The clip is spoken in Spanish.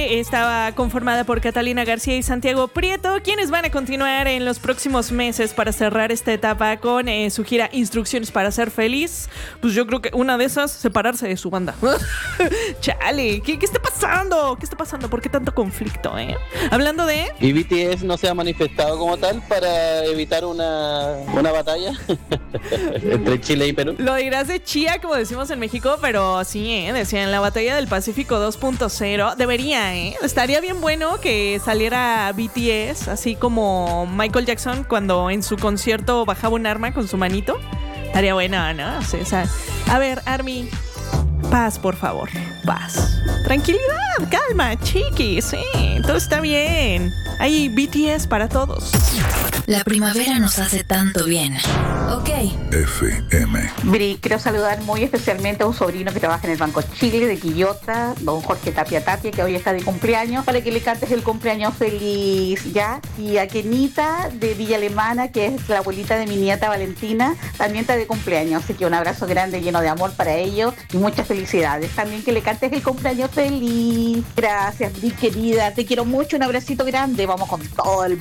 estaba conformada por Catalina García y Santiago Prieto, quienes van a continuar en los próximos meses para cerrar esta etapa con su gira Instrucciones para ser feliz. Pues yo creo que una de esas, separarse de su banda. Chale, ¿qué está pasando? ¿Qué está pasando? ¿Por qué tanto conflicto, Hablando de... ¿Y BTS no se ha manifestado como tal para evitar una batalla entre Chile y Perú? Lo dirás de chía, como decimos en México, pero sí, decían la batalla del Pacífico 2.0. Debería, estaría bien bueno que saliera BTS, así como Michael Jackson cuando en su concierto bajaba un arma con su manito. Estaría bueno, ¿no? O sea, a ver, Army, paz, por favor, paz. Tranquilidad, calma, chiquis, sí, todo está bien. Hay BTS para todos. La primavera nos hace tanto bien. Ok. FM. Bri, quiero saludar muy especialmente a un sobrino que trabaja en el Banco Chile de Quillota, don Jorge Tapia, que hoy está de cumpleaños, para que le cantes el cumpleaños feliz, ¿ya? Y a Kenita de Villa Alemana, que es la abuelita de mi nieta Valentina, también está de cumpleaños, así que un abrazo grande, lleno de amor para ellos y muchas felicidades. También que le cantes el cumpleaños feliz. Gracias, Bri, querida, te quiero mucho, un abracito grande, vamos con todo el